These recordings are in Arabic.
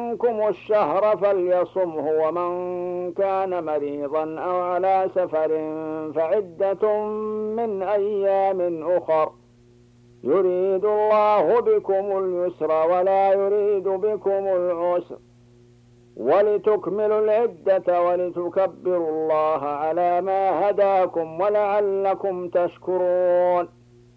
منكم الشهر فليصمه، ومن كان مريضا أو على سفر فعدة من أيام أخر، يريد الله بكم اليسر ولا يريد بكم العسر، ولتكملوا العدة ولتكبروا الله على ما هداكم ولعلكم تشكرون.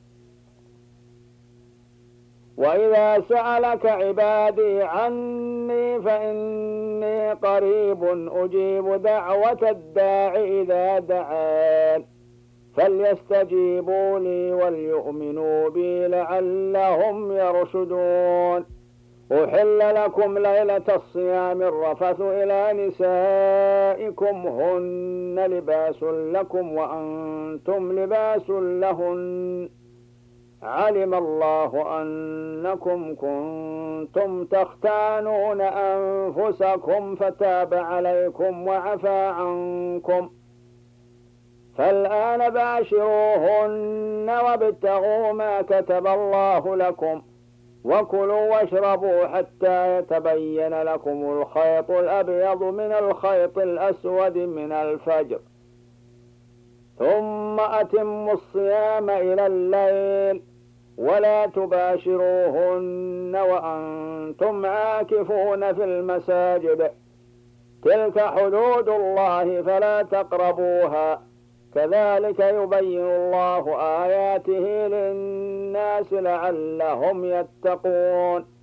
وإذا سألك عبادي عني فإني قريب أجيب دعوة الداع إذا دعان، فليستجيبوا لي وليؤمنوا بي لعلهم يرشدون. أحل لكم ليلة الصيام الرفث إلى نسائكم هن لباس لكم وأنتم لباس لهن، علم الله أنكم كنتم تختانون أنفسكم فتاب عليكم وعفى عنكم، فالآن باشروهن وابتغوا ما كتب الله لكم، وكلوا واشربوا حتى يتبين لكم الخيط الأبيض من الخيط الأسود من الفجر، ثم أتموا الصيام إلى الليل، ولا تباشروهن وأنتم عاكفون في المساجد، تلك حدود الله فلا تقربوها، كذلك يبين الله آياته للناس لعلهم يتقون.